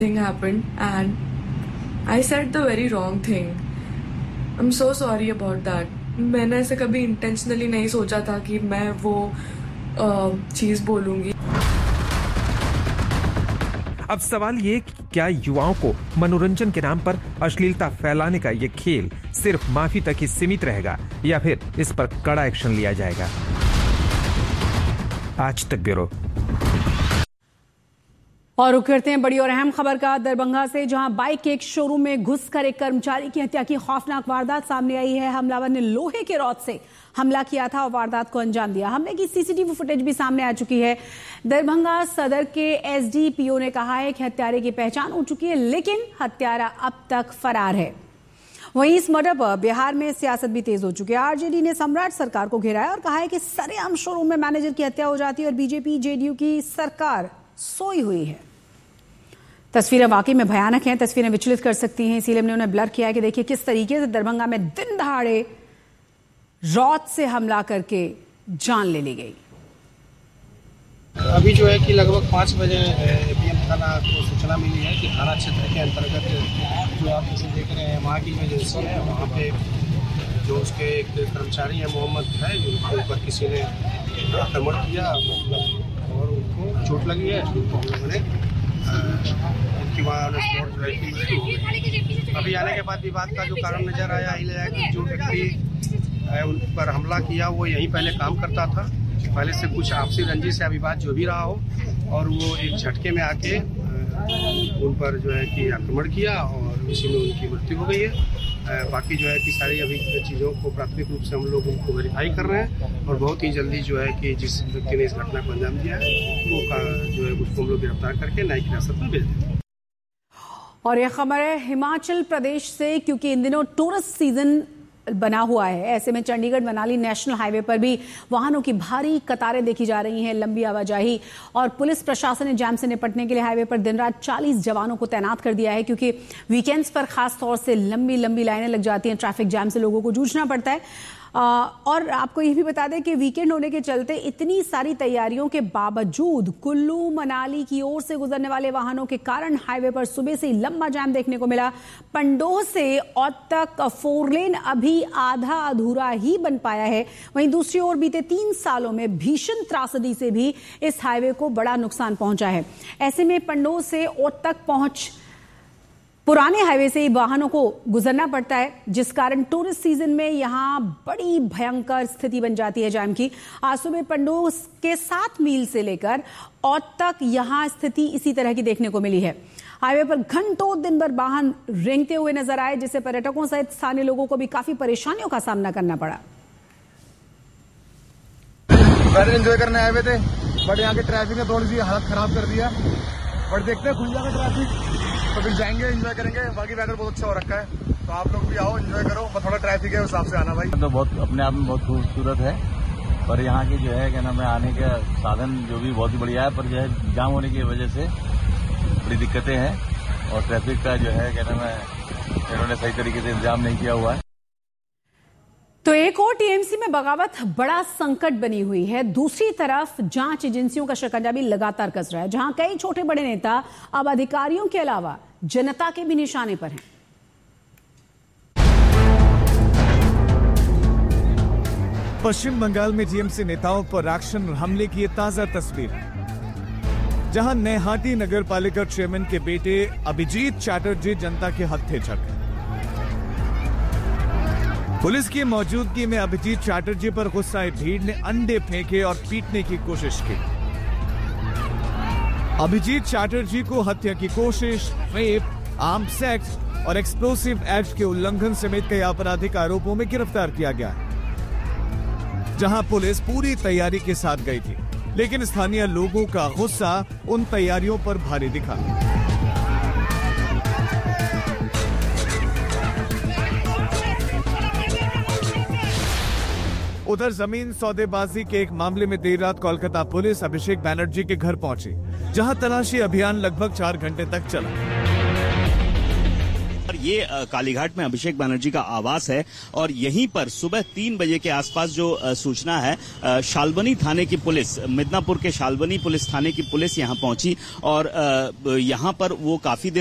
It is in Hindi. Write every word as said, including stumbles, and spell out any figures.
thing happened and I said the very wrong thing. I'm so sorry about that. मैंने ऐसे कभी intentionally नहीं सोचा था कि मैं वो चीज़ बोलूँगी. अब सवाल ये कि क्या युवाओं को मनोरंजन के नाम पर अश्लीलता फैलाने का ये खेल सिर्फ माफी तक ही सीमित रहेगा या फिर इस पर कड़ा एक्शन लिया जाएगा? आज तक ब्यूरो। और रुक करते हैं बड़ी और अहम खबर का दरभंगा से, जहां बाइक के एक शोरूम में घुसकर एक कर्मचारी की हत्या की खौफनाक वारदात सामने आई है। हमलावर ने लोहे के रॉड से हमला किया था और वारदात को अंजाम दिया। हमले की सीसीटीवी फुटेज भी सामने आ चुकी है। दरभंगा सदर के एसडीपीओ ने कहा है कि हत्यारे की पहचान हो चुकी है, लेकिन हत्यारा अब तक फरार है। वहीं इस मर्डर पर बिहार में सियासत भी तेज हो चुकी है। आरजेडी ने सम्राट सरकार को घेरा है और कहा है कि सरेआम शोरूम में मैनेजर की हत्या हो जाती है और बीजेपी जेडीयू की सरकार सोई हुई है। तस्वीरें वाकई में भयानक हैं, तस्वीरें विचलित कर सकती हैं, इसीलिए हमने उन्हें ब्लर किया है कि देखिए किस तरीके से दरभंगा में दिन दहाड़े रॉड से हमला करके जान ले ली गई। अभी जो है कि लगभग पाँच बजे एपीएम थाना को सूचना मिली है कि थाना क्षेत्र के अंतर्गत जो आप इसे देख रहे हैं वहाँ की जो एजेंसी है, वहाँ पे जो उसके एक कर्मचारी है मोहम्मद है, जिनके ऊपर किसी ने आक्रमण किया और उनको चोट लगी है। उनको लोगों ने उनकी वहाँ स्पॉट जो है कि मृत्यु हो गई। अभी आने के बाद विवाद का जो कारण नजर आया है कि जो व्यक्ति उन पर हमला किया वो यहीं पहले काम करता था, पहले से कुछ आपसी रंजिश या विवाद जो भी रहा हो, और वो एक झटके में आके उन पर जो है कि आक्रमण किया और इसी में उनकी मृत्यु हो गई है। बाकी जो है कि सारी अभी चीज़ों को प्राथमिक रूप से हम लोग उनको वेरीफाई कर रहे हैं और बहुत ही जल्दी जो है कि जिस व्यक्ति ने इस घटना को अंजाम दिया है वो का जो है उसको हम लोग गिरफ्तार करके न्यायिक हिरासत में भेज देंगे। और यह खबर है हिमाचल प्रदेश से, क्योंकि इन दिनों टूरिस्ट सीजन बना हुआ है। ऐसे में चंडीगढ़ मनाली नेशनल हाईवे पर भी वाहनों की भारी कतारें देखी जा रही हैं, लंबी आवाजाही, और पुलिस प्रशासन ने जाम से निपटने के लिए हाईवे पर दिन रात चालीस जवानों को तैनात कर दिया है, क्योंकि वीकेंड्स पर खास तौर से लंबी लंबी लाइनें लग जाती हैं, ट्रैफिक जाम से लोगों को जूझना पड़ता है। आ, और आपको ये भी बता दें कि वीकेंड होने के चलते इतनी सारी तैयारियों के बावजूद कुल्लू मनाली की ओर से गुजरने वाले वाहनों के कारण हाईवे पर सुबह से ही लंबा जाम देखने को मिला। पंडोह से औद तक फोर लेन अभी आधा अधूरा ही बन पाया है। वहीं दूसरी ओर बीते तीन सालों में भीषण त्रासदी से भी इस हाईवे को बड़ा नुकसान पहुंचा है। ऐसे में पंडोह से औद तक पहुंच पुराने हाईवे से ही वाहनों को गुजरना पड़ता है, जिस कारण टूरिस्ट सीजन में यहां बड़ी भयंकर स्थिति बन जाती है जाम की। आज सुबह पंडोह के सात मील से लेकर औद तक यहां स्थिति इसी तरह की देखने को मिली है। हाईवे पर घंटों दिन भर वाहन रेंगते हुए नजर आए, जिससे पर्यटकों सहित स्थानीय लोगों को भी काफी परेशानियों का सामना करना पड़ा। पहले एंजॉय करने आए हुए थे, बट यहाँ के ट्रैफिक ने थोड़ी सी हालत खराब कर दिया, बट देखते हैं खुल जाएगा ट्रैफिक तो फिर जाएंगे, एंजॉय करेंगे। बाकी वेदर बहुत अच्छा हो रखा है, तो आप लोग भी आओ, एंजॉय करो। बस थोड़ा ट्रैफिक है, उस हिसाब से आना भाई। तो बहुत अपने आप में बहुत खूबसूरत है, पर यहाँ की जो है क्या नाम है आने का साधन जो भी बहुत ही बढ़िया है, पर जो है जाम होने की वजह से बड़ी दिक्कतें हैं और ट्रैफिक का जो है क्या नाम है इन्होंने सही तरीके से इंतजाम नहीं किया हुआ है। तो एक और टीएमसी में बगावत बड़ा संकट बनी हुई है। दूसरी तरफ जांच एजेंसियों का शिकंजा भी लगातार कस रहा है, जहां कई छोटे बड़े नेता अब अधिकारियों के अलावा जनता के भी निशाने पर हैं। पश्चिम बंगाल में टीएमसी नेताओं पर एक्शन हमले की ताजा तस्वीर, जहां नैहाटी नगर पालिका चेयरमैन के बेटे अभिजीत चैटर्जी जनता के हत्थे चक। पुलिस की मौजूदगी में अभिजीत चैटर्जी पर गुस्साए भीड़ ने अंडे फेंके और पीटने की कोशिश की। अभिजीत चैटर्जी को हत्या की कोशिश, रेप, आर्म्ड सेक्स और एक्सप्लोसिव एक्ट के उल्लंघन समेत कई आपराधिक आरोपों में गिरफ्तार किया गया, जहां पुलिस पूरी तैयारी के साथ गई थी, लेकिन स्थानीय लोगों का गुस्सा उन तैयारियों पर भारी दिखा। उधर जमीन सौदेबाजी के एक मामले में देर रात कोलकाता पुलिस अभिषेक बैनर्जी के घर पहुंची, जहां तलाशी अभियान लगभग चार घंटे तक चला। ये कालीघाट में अभिषेक बनर्जी का आवास है और यहीं पर सुबह तीन बजे के आसपास जो सूचना है, शाल्बनी थाने की पुलिस, मिदनापुर के शाल्बनी पुलिस थाने की पुलिस यहां पहुंची और यहां पर वो काफी देर